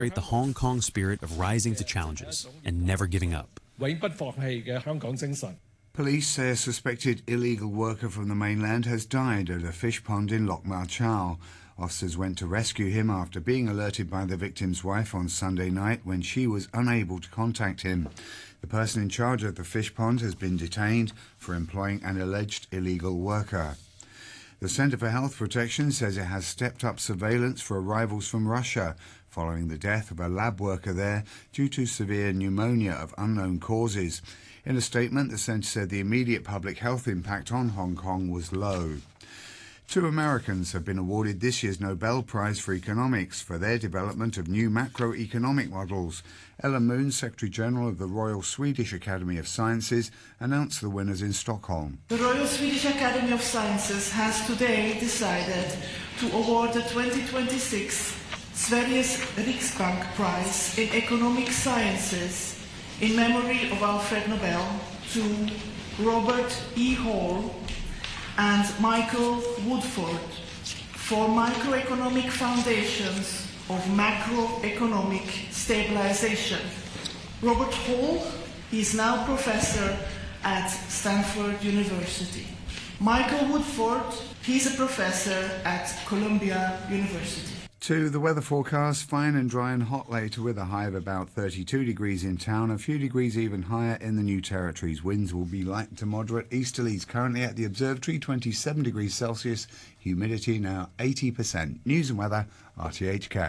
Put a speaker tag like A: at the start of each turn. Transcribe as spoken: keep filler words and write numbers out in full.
A: The Hong Kong spirit of rising to challenges and never giving up.
B: Police say a suspected illegal worker from the mainland has died at a fish pond in Lok Ma Chau. Officers went to rescue him after being alerted by the victim's wife on Sunday night when she was unable to contact him. The person in charge of the fish pond has been detained for employing an alleged illegal worker. The Centre for Health Protection says it has stepped up surveillance for arrivals from Russia following the death of a lab worker there due to severe pneumonia of unknown causes. In a statement, the centre said the immediate public health impact on Hong Kong was low. Two Americans have been awarded this year's Nobel Prize for Economics for their development of new macroeconomic models. Ellen Moon, Secretary-General of the Royal Swedish Academy of Sciences, announced the winners in Stockholm.
C: The Royal Swedish Academy of Sciences has today decided to award the twenty twenty-six Sveriges Riksbank Prize in Economic Sciences in memory of Alfred Nobel to Robert E. Hall and Michael Woodford for microeconomic foundations of macroeconomic stabilization. Robert Hall is now professor at Stanford University. Michael Woodford, he's a professor at Columbia University.
B: To the weather forecast, fine and dry and hot later with a high of about thirty-two degrees in town, a few degrees even higher in the New Territories. Winds will be light to moderate easterlies. Currently at the observatory, twenty-seven degrees Celsius, humidity now eighty percent. News and weather, R T H K.